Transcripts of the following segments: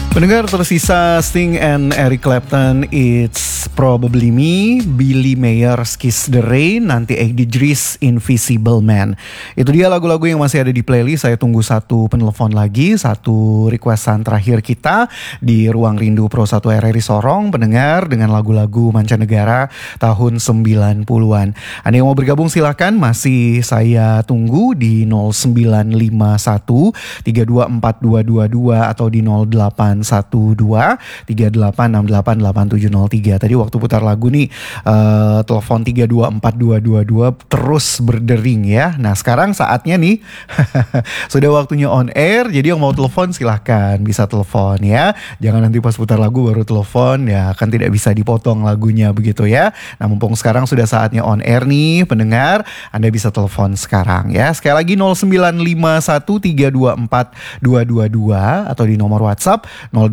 Pendengar tersisa Sting and Eric Clapton, It's Probably Me, Billy Mayer's Kiss the Rain, nanti Eddie Dries Invisible Man. Itu dia lagu-lagu yang masih ada di playlist. Saya tunggu satu penelpon lagi, satu requestan terakhir kita di Ruang Rindu Pro 1 RRI Sorong. Pendengar dengan lagu-lagu mancanegara tahun 90-an. Anda yang mau bergabung silahkan, masih saya tunggu di 0951 324222 atau di 0812 38688703. Tadi waktu putar lagu nih telepon 324222 terus berdering ya. Nah sekarang saatnya nih sudah waktunya on air. Jadi yang mau telepon silahkan bisa telepon ya. Jangan nanti pas putar lagu baru telepon ya, kan tidak bisa dipotong lagunya begitu ya. Nah mumpung sekarang sudah saatnya on air nih pendengar, Anda bisa telepon sekarang ya. Sekali lagi 0951324222 atau di nomor WhatsApp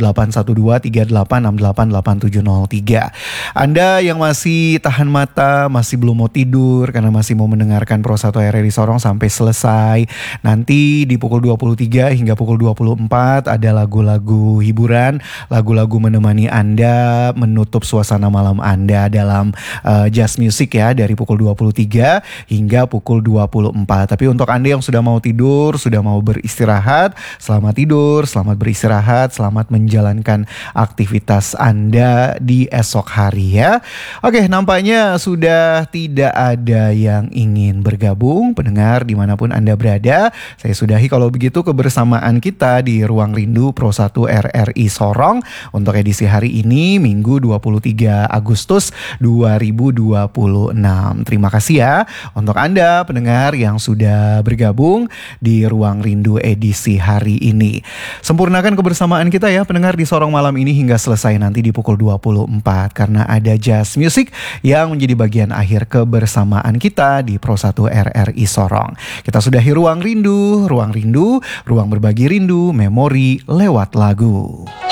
081238688703. Anda yang masih tahan mata, masih belum mau tidur karena masih mau mendengarkan Pro 1 RRI Sorong sampai selesai. Nanti di pukul 23 hingga pukul 24 ada lagu-lagu hiburan, lagu-lagu menemani Anda menutup suasana malam Anda dalam jazz music ya, dari pukul 23 hingga pukul 24. Tapi untuk Anda yang sudah mau tidur, sudah mau beristirahat, selamat tidur, selamat beristirahat, selamat menjalankan aktivitas Anda di esok hari ya. Oke, nampaknya sudah tidak ada yang ingin bergabung. Pendengar dimanapun Anda berada, saya sudahi kalau begitu kebersamaan kita di Ruang Rindu Pro 1 RRI Sorong untuk edisi hari ini, Minggu 23 Agustus 2026. Terima kasih ya untuk Anda pendengar yang sudah bergabung di Ruang Rindu edisi hari ini. Sempurnakan kebersamaan kita ya pendengar di Sorong malam ini hingga selesai nanti di pukul 24, karena ada jazz music yang menjadi bagian akhir kebersamaan kita di Pro 1 RRI Sorong. Kita sudahi Ruang Rindu, ruang berbagi rindu, memori lewat lagu.